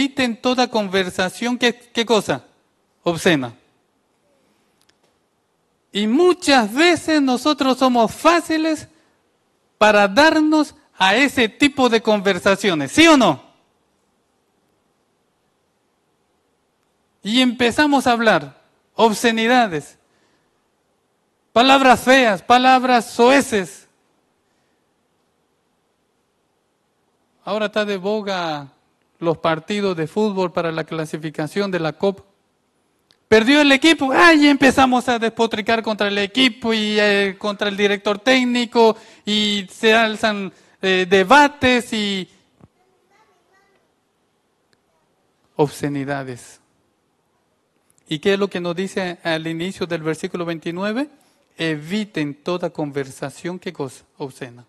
eviten toda conversación, ¿qué cosa? Obscena. Y muchas veces nosotros somos fáciles para darnos a ese tipo de conversaciones, ¿sí o no? Y empezamos a hablar obscenidades, palabras feas, palabras soeces. Ahora está de boga los partidos de fútbol para la clasificación de la Copa. Perdió el equipo, y empezamos a despotricar contra el equipo y contra el director técnico y se alzan debates y obscenidades. ¿Y qué es lo que nos dice al inicio del versículo 29? Eviten toda conversación, ¿qué cosa? Obscena.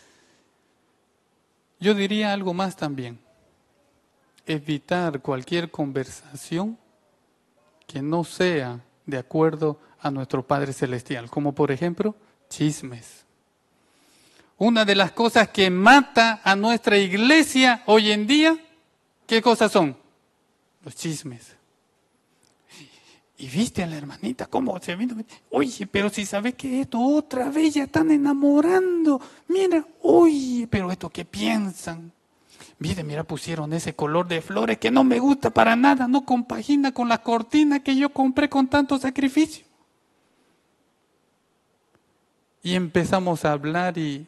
Yo diría algo más también. Evitar cualquier conversación que no sea de acuerdo a nuestro Padre Celestial, como por ejemplo, chismes. Una de las cosas que mata a nuestra iglesia hoy en día, ¿qué cosas son? Los chismes. Y viste a la hermanita cómo se vino. Oye, pero si sabes que esto otra vez ya están enamorando. Mira, oye, pero esto ¿qué piensan? Mira, pusieron ese color de flores que no me gusta para nada, no compagina con la cortina que yo compré con tanto sacrificio. Y empezamos a hablar y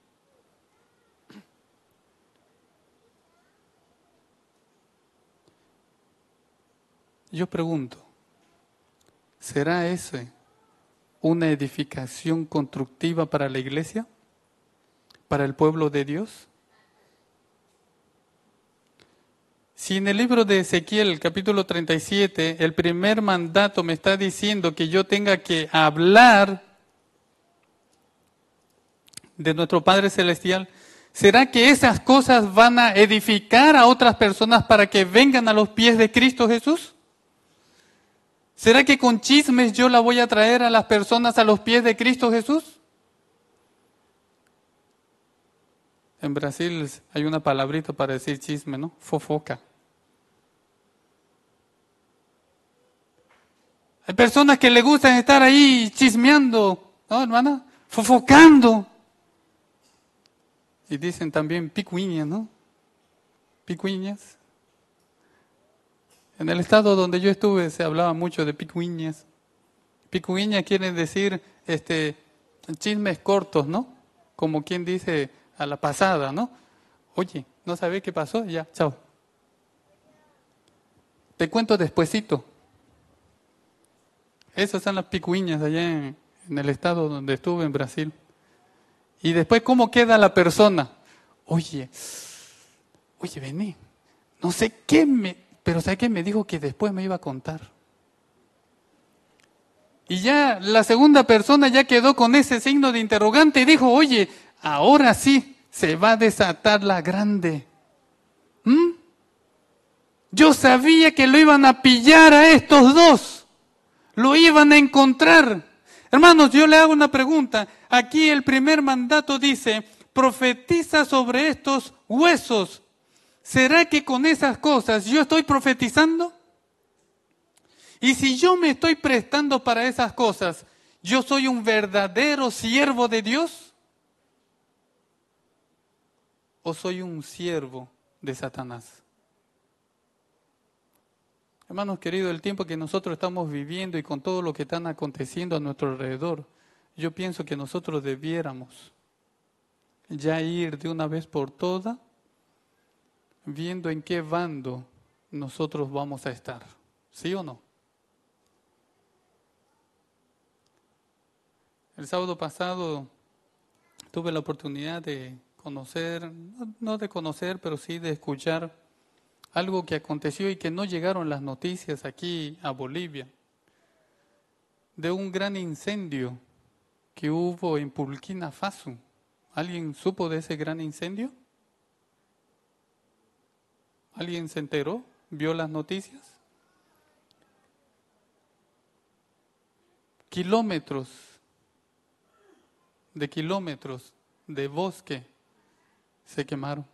yo pregunto, ¿será ese una edificación constructiva para la iglesia? ¿Para el pueblo de Dios? Si en el libro de Ezequiel, capítulo 37, el primer mandato me está diciendo que yo tenga que hablar de nuestro Padre Celestial, ¿será que esas cosas van a edificar a otras personas para que vengan a los pies de Cristo Jesús? ¿Será que con chismes yo la voy a traer a las personas a los pies de Cristo Jesús? En Brasil hay una palabrita para decir chisme, ¿no? Fofoca. Hay personas que le gustan estar ahí chismeando, ¿no, hermana? Fofocando. Y dicen también picuiñas, ¿no? Picuiñas. En el estado donde yo estuve se hablaba mucho de picuiñas. Picuiñas quiere decir chismes cortos, ¿no? Como quien dice a la pasada, ¿no? Oye, ¿no sabés qué pasó? Ya, chao. Te cuento despuesito. Esas son las picuiñas allá en el estado donde estuve, en Brasil. Y después, ¿cómo queda la persona? Oye, vení, no sé qué pero ¿sabes qué? Me dijo que después me iba a contar. Y ya la segunda persona ya quedó con ese signo de interrogante y dijo, oye, ahora sí se va a desatar la grande. Yo sabía que lo iban a pillar a estos dos. Lo iban a encontrar. Hermanos, yo le hago una pregunta. Aquí el primer mandato dice, profetiza sobre estos huesos. ¿Será que con esas cosas yo estoy profetizando? Y si yo me estoy prestando para esas cosas, ¿yo soy un verdadero siervo de Dios? ¿O soy un siervo de Satanás? Hermanos queridos, el tiempo que nosotros estamos viviendo y con todo lo que están aconteciendo a nuestro alrededor, yo pienso que nosotros debiéramos ya ir de una vez por todas viendo en qué bando nosotros vamos a estar. ¿Sí o no? El sábado pasado tuve la oportunidad de conocer, no de conocer, pero sí de escuchar algo que aconteció y que no llegaron las noticias aquí a Bolivia, de un gran incendio que hubo en Burkina Faso. ¿Alguien supo de ese gran incendio? ¿Alguien se enteró? ¿Vio las noticias? Kilómetros de bosque se quemaron.